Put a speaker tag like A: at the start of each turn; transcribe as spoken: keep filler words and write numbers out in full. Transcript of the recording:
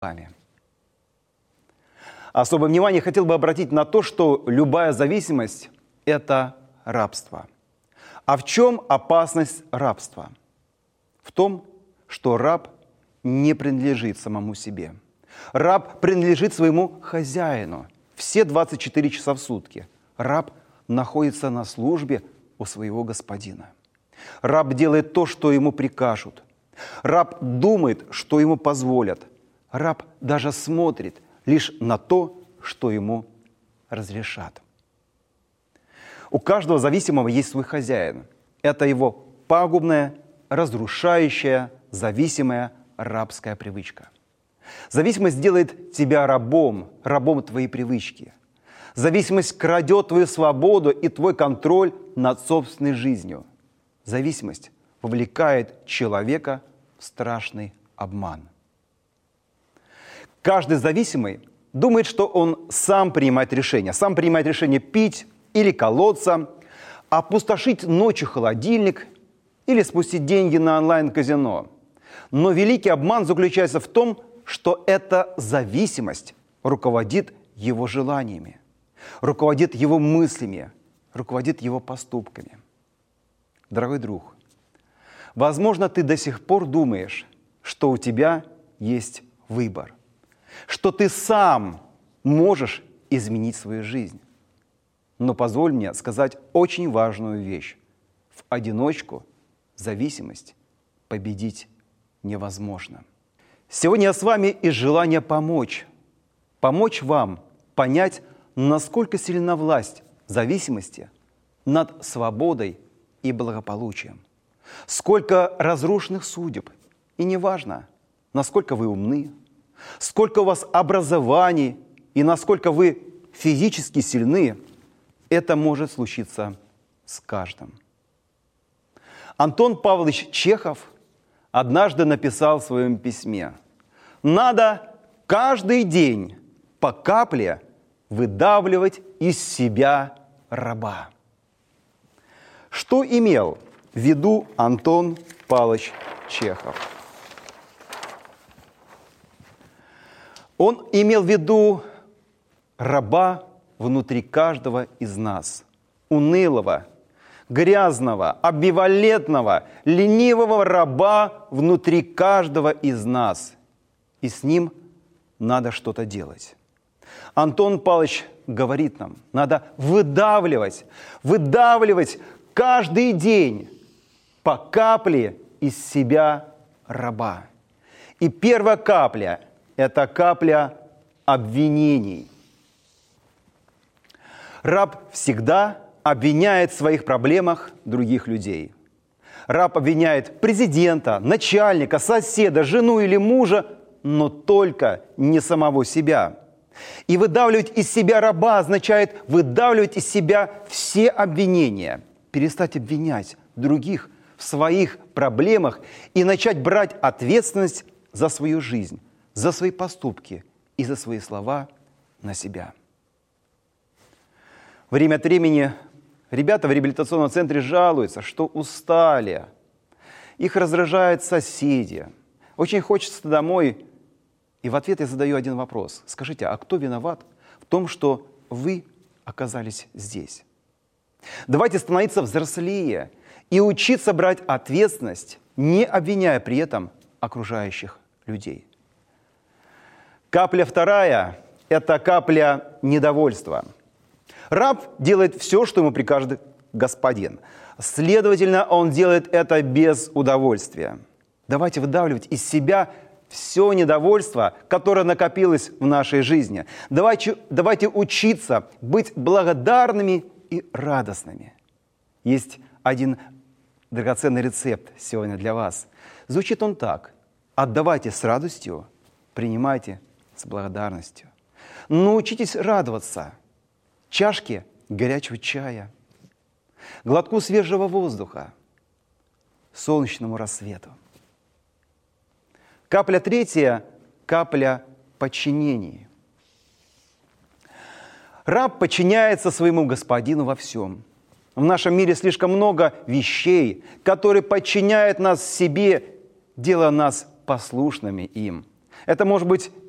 A: вами. Особое внимание хотел бы обратить на то, что любая зависимость – это рабство. А в чем опасность рабства? В том, что раб не принадлежит самому себе. Раб принадлежит своему хозяину. Все двадцать четыре часа в сутки раб находится на службе у своего господина. Раб делает то, что ему прикажут. Раб думает, что ему позволят. Раб даже смотрит лишь на то, что ему разрешат. У каждого зависимого есть свой хозяин. Это его пагубная, разрушающая, зависимая рабская привычка. Зависимость делает тебя рабом, рабом твоей привычки. Зависимость крадет твою свободу и твой контроль над собственной жизнью. Зависимость вовлекает человека в страшный обман. Каждый зависимый думает, что он сам принимает решение. Сам принимает решение пить или колоться, опустошить ночью холодильник или спустить деньги на онлайн-казино. Но великий обман заключается в том, что эта зависимость руководит его желаниями, руководит его мыслями, руководит его поступками. Дорогой друг, возможно, ты до сих пор думаешь, что у тебя есть выбор, что ты сам можешь изменить свою жизнь. Но позволь мне сказать очень важную вещь. В одиночку зависимость победить невозможно. Сегодня я с вами из желания помочь. Помочь вам понять, насколько сильна власть зависимости над свободой и благополучием. Сколько разрушенных судеб. И неважно, насколько вы умны, сколько у вас образований и насколько вы физически сильны, это может случиться с каждым. Антон Павлович Чехов однажды написал в своем письме: «Надо каждый день по капле выдавливать из себя раба». Что имел в виду Антон Павлович Чехов? Он имел в виду раба внутри каждого из нас, унылого, грязного, амбивалентного, ленивого раба внутри каждого из нас. И с ним надо что-то делать. Антон Павлович говорит нам, надо выдавливать, выдавливать каждый день по капле из себя раба. И первая капля – это капля обвинений. Раб всегда обвиняет в своих проблемах других людей. Раб обвиняет президента, начальника, соседа, жену или мужа, но только не самого себя. И выдавливать из себя раба означает выдавливать из себя все обвинения, перестать обвинять других в своих проблемах и начать брать ответственность за свою жизнь, за свои поступки и за свои слова на себя. Время от времени ребята в реабилитационном центре жалуются, что устали. Их раздражают соседи. Очень хочется домой. И в ответ я задаю один вопрос. Скажите, а кто виноват в том, что вы оказались здесь? Давайте становиться взрослее и учиться брать ответственность, не обвиняя при этом окружающих людей. Капля вторая – это капля недовольства. Раб делает все, что ему прикажет господин. Следовательно, он делает это без удовольствия. Давайте выдавливать из себя все недовольство, которое накопилось в нашей жизни. Давайте, давайте учиться быть благодарными и радостными. Есть один драгоценный рецепт сегодня для вас. Звучит он так. Отдавайте с радостью, принимайте с благодарностью. Научитесь радоваться чашке горячего чая, глотку свежего воздуха, солнечному рассвету. Капля третья – капля подчинения. Раб подчиняется своему господину во всем. В нашем мире слишком много вещей, которые подчиняют нас себе, делая нас послушными им. Это может быть